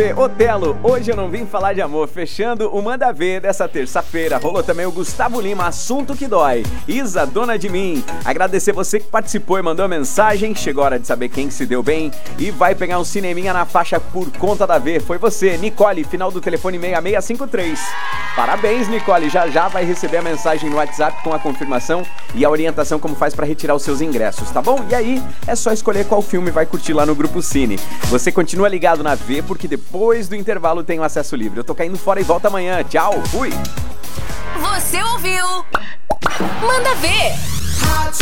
Otelo, hoje eu não vim falar de amor, fechando o Manda Ver dessa terça-feira. Rolou também o Gustavo Lima, Assunto que Dói. Isa, Dona de Mim. Agradecer você que participou e mandou mensagem. Chegou a hora de saber quem se deu bem e vai pegar um cineminha na faixa Por Conta da Ver. Foi você, Nicole, final do telefone 6653. Parabéns, Nicole, já vai receber a mensagem no WhatsApp com a confirmação e a orientação como faz pra retirar os seus ingressos, tá bom? E aí, é só escolher qual filme vai curtir lá no Grupo Cine. Você continua ligado na V, porque depois do intervalo tem o acesso livre. Eu tô caindo fora e volto amanhã. Tchau, fui! Você ouviu? Manda Ver!